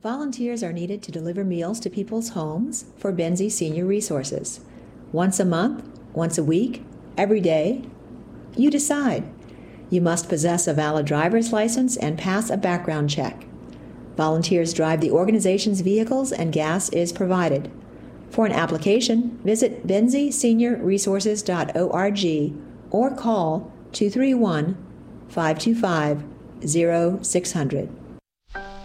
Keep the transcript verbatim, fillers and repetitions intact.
Volunteers are needed to deliver meals to people's homes for Benzie Senior Resources. Once a month, once a week, every day? You decide. You must possess a valid driver's license and pass a background check. Volunteers drive the organization's vehicles and gas is provided. For an application, visit benzie senior resources dot org or call two three one, five two five, zero six zero zero.